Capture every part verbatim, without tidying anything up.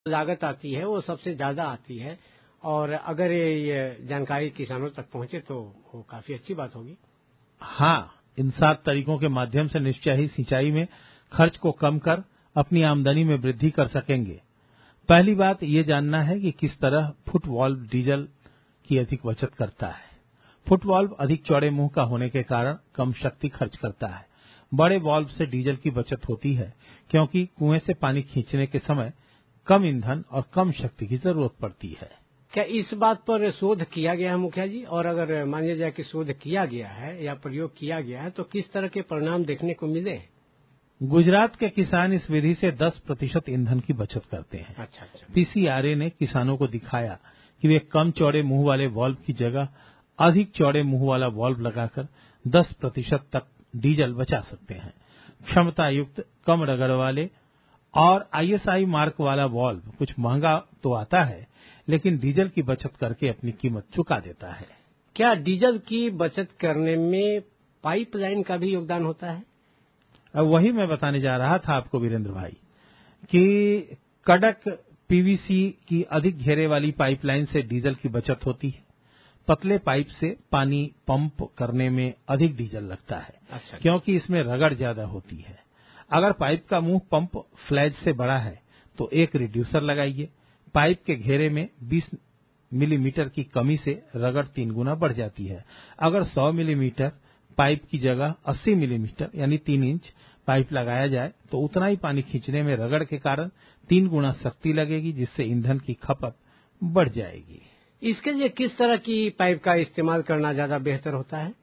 लागत आती है वो सबसे ज्यादा आती है, और अगर ये जानकारी किसानों तक पहुंचे तो वो काफी अच्छी बात होगी। हाँ, इन सात तरीकों के माध्यम से निश्चय ही सिंचाई में खर्च को कम कर अपनी आमदनी में वृद्धि कर सकेंगे। पहली बात ये जानना है कि किस तरह फुट वाल्व डीजल की अधिक बचत करता है। फुट वाल्व अधिक चौड़े मुंह का होने के कारण कम शक्ति खर्च करता है। बड़े वाल्व से डीजल की बचत होती है क्योंकि कुएं से पानी खींचने के समय कम ईंधन और कम शक्ति की जरूरत पड़ती है। क्या इस बात पर शोध किया गया है मुखिया जी? और अगर मान लिया जाए कि शोध किया गया है या प्रयोग किया गया है तो किस तरह के परिणाम देखने को मिले हैं? गुजरात के किसान इस विधि से दस प्रतिशत ईंधन की बचत करते हैं। अच्छा अच्छा। पीसीआरए ने किसानों को दिखाया कि वे कम चौड़े मुंह वाले वाल्व की जगह अधिक चौड़े मुंह वाला वाल्व लगाकर दस प्रतिशत तक डीजल बचा सकते हैं। क्षमता युक्त कम रगड़ वाले और आईएसआई मार्क वाला वाल्व कुछ महंगा तो आता है, लेकिन डीजल की बचत करके अपनी कीमत चुका देता है। क्या डीजल की बचत करने में पाइपलाइन का भी योगदान होता है? अब वही मैं बताने जा रहा था आपको वीरेंद्र भाई कि कड़क पीवीसी की अधिक घेरे वाली पाइपलाइन से डीजल की बचत होती है। पतले पाइप से पानी पंप करने में अधिक डीजल लगता है। अच्छा। क्योंकि इसमें रगड़ ज्यादा होती है। अगर पाइप का मुंह पंप फ्लैज से बड़ा है तो एक रिड्यूसर लगाइए। पाइप के घेरे में बीस मिलीमीटर की कमी से रगड़ तीन गुना बढ़ जाती है। अगर सौ मिलीमीटर पाइप की जगह अस्सी मिलीमीटर यानी तीन इंच पाइप लगाया जाए तो उतना ही पानी खींचने में रगड़ के कारण तीन गुना शक्ति लगेगी, जिससे ईंधन की खपत बढ़ जाएगी। इसके लिए किस तरह की पाइप का इस्तेमाल करना ज्यादा बेहतर होता है?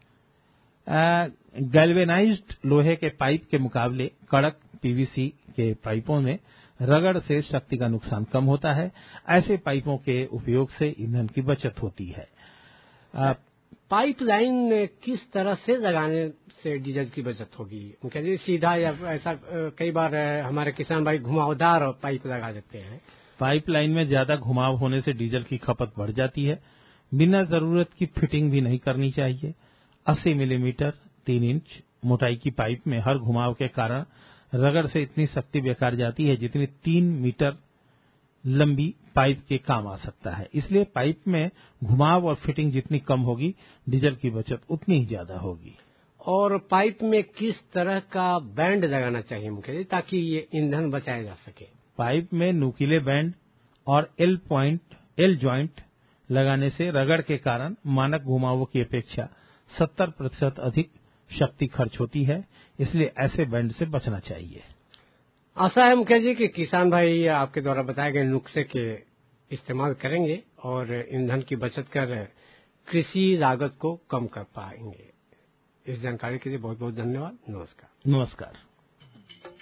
गैल्वेनाइज्ड लोहे के पाइप के मुकाबले कड़क पीवीसी के पाइपों में रगड़ से शक्ति का नुकसान कम होता है। ऐसे पाइपों के उपयोग से ईंधन की बचत होती है। पाइपलाइन किस तरह से लगाने से डीजल की बचत होगी? मुख्य सीधा या ऐसा कई बार हमारे किसान भाई घुमावदार पाइप लगा देते हैं। पाइपलाइन में ज्यादा घुमाव होने से डीजल की खपत बढ़ जाती है। बिना जरूरत की फिटिंग भी नहीं करनी चाहिए। अस्सी मिलीमीटर तीन इंच मोटाई की पाइप में हर घुमाव के कारण रगड़ से इतनी शक्ति बेकार जाती है जितनी तीन मीटर लंबी पाइप के काम आ सकता है। इसलिए पाइप में घुमाव और फिटिंग जितनी कम होगी डीजल की बचत उतनी ही ज्यादा होगी। और पाइप में किस तरह का बैंड लगाना चाहिए मुख्य जी ताकि ये ईंधन बचाया जा सके? पाइप में नुकीले बैंड और एल पॉइंट एल ज्वाइंट लगाने से रगड़ के कारण मानक घुमावों की अपेक्षा सत्तर प्रतिशत अधिक शक्ति खर्च होती है। इसलिए ऐसे बैंड से बचना चाहिए। आशा है मुखिया जी कि किसान भाई आपके द्वारा बताए गए नुस्खे के इस्तेमाल करेंगे और ईंधन की बचत कर कृषि लागत को कम कर पाएंगे। इस जानकारी के लिए बहुत बहुत धन्यवाद। नमस्कार। नमस्कार।